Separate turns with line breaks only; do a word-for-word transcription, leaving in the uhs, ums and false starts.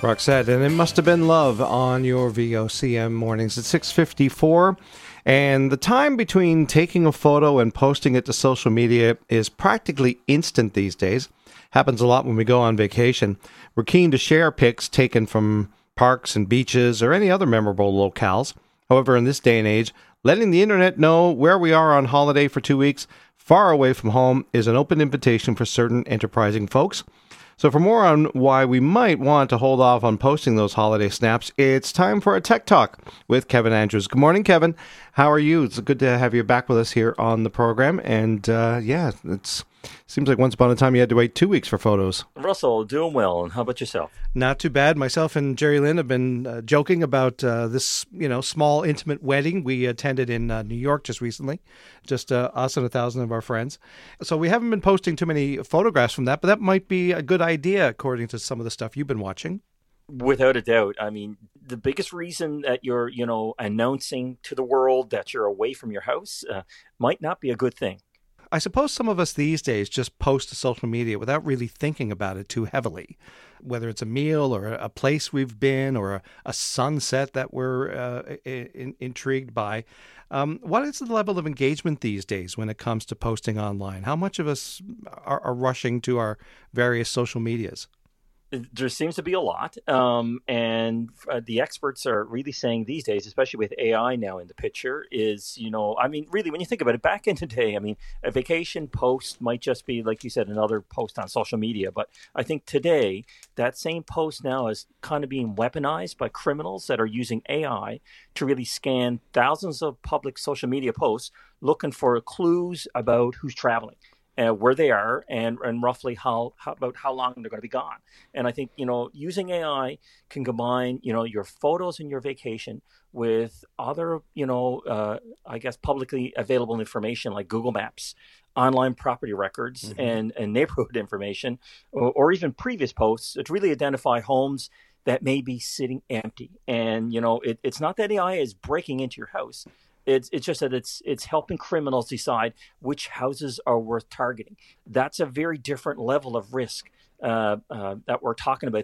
Roxette, and it must have been love on your V O C M mornings at six fifty-four. And the time between taking a photo and posting it to social media is practically instant these days. Happens a lot when we go on vacation. We're keen to share pics taken from parks and beaches or any other memorable locales. However, in this day and age, letting the internet know where we are on holiday for two weeks far away from home is an open invitation for certain enterprising folks. So for more on why we might want to hold off on posting those holiday snaps, it's time for a Tech Talk with Kevin Andrews. Good morning, Kevin. How are you? It's good to have you back with us here on the program. And uh, yeah, it seems like once upon a time you had to wait two weeks for photos.
Russell, doing well. And how about yourself?
Not too bad. Myself and Jerry Lynn have been uh, joking about uh, this, you know, small intimate wedding we attended in uh, New York just recently. Just uh, us and a thousand of our friends. So we haven't been posting too many photographs from that, but that might be a good idea according to some of the stuff you've been watching.
Without a doubt. I mean, the biggest reason that you're, you know, announcing to the world that you're away from your house uh, might not be a good thing.
I suppose some of us these days just post to social media without really thinking about it too heavily, whether it's a meal or a place we've been or a, a sunset that we're uh, in, intrigued by. Um, what is the level of engagement these days when it comes to posting online? How much of us are, are rushing to our various social medias?
There seems to be a lot. Um, and uh, the experts are really saying these days, especially with A I now in the picture, is, you know, I mean, really, when you think about it, back in the day, I mean, a vacation post might just be, like you said, another post on social media. But I think today, that same post now is kind of being weaponized by criminals that are using A I to really scan thousands of public social media posts looking for clues about who's traveling. Uh, where they are and, and roughly how, how about how long they're going to be gone. And I think, you know, using A I can combine, you know, your photos and your vacation with other, you know, uh, I guess publicly available information like Google Maps, online property records, mm-hmm. and, and neighborhood information, or, or even previous posts to really identify homes that may be sitting empty. And, you know, it, it's not that A I is breaking into your house. It's it's just that it's it's helping criminals decide which houses are worth targeting. That's a very different level of risk uh, uh, that we're talking about